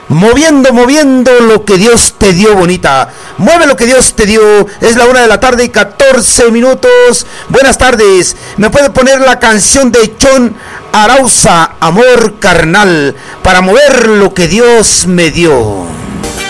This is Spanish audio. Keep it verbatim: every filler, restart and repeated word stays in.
Moviendo, moviendo lo que Dios te dio, bonita. Mueve lo que Dios te dio. Es la una de la tarde y catorce minutos. Buenas tardes. ¿Me puede poner la canción de Chon Arauza, Amor Carnal, para mover lo que Dios me dio?